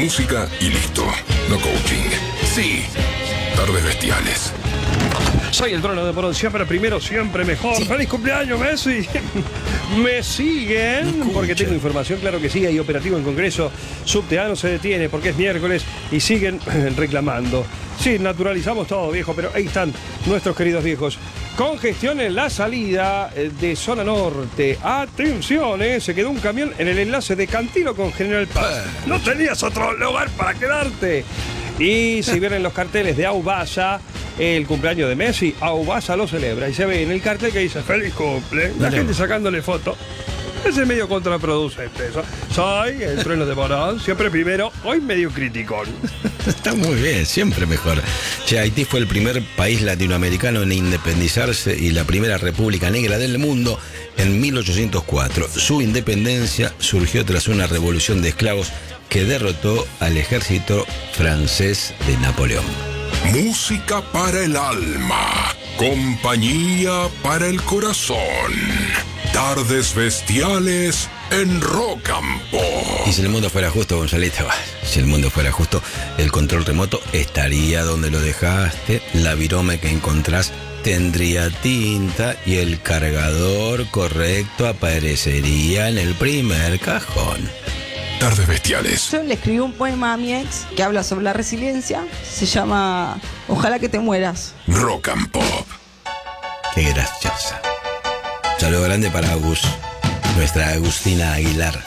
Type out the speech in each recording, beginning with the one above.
Música y listo. No coaching. Sí. Tardes bestiales. Soy el trono de producción, pero primero siempre mejor. Sí. ¡Feliz cumpleaños, Messi! ¿Me siguen? Porque tengo información, claro que sí. Hay operativo en Congreso. Subtea no se detiene porque es miércoles y siguen reclamando. Sí, naturalizamos todo, viejo, pero ahí están nuestros queridos viejos. Congestión en la salida de zona norte. Atención, se quedó un camión en el enlace de Cantilo con General Paz. No tenías otro lugar para quedarte. Y si vienen los carteles de Aubasa, el cumpleaños de Messi, Aubasa lo celebra. Y se ve en el cartel que dice feliz cumple. La gente sacándole foto. Ese es medio contraproducente eso. Soy el trueno de Morón, siempre primero, hoy medio criticón. Está muy bien, siempre mejor. Che, Haití fue el primer país latinoamericano en independizarse y la primera república negra del mundo en 1804. Su independencia surgió tras una revolución de esclavos que derrotó al ejército francés de Napoleón. Música para el alma. Compañía para el corazón. Tardes bestiales en Rock and Pop. Y si el mundo fuera justo, Gonzalito, si el mundo fuera justo, el control remoto estaría donde lo dejaste, la virome que encontrás tendría tinta y el cargador correcto aparecería en el primer cajón. Tardes bestiales. Yo le escribí un poema a mi ex que habla sobre la resiliencia. Se llama Ojalá que te mueras. Rock and Pop. Qué graciosa. Saludo grande para Agus, nuestra Agustina Aguilar.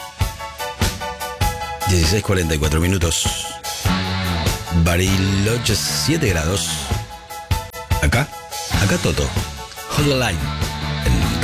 16:44 minutos. Bariloche 7 grados. Acá Toto. Hold the line.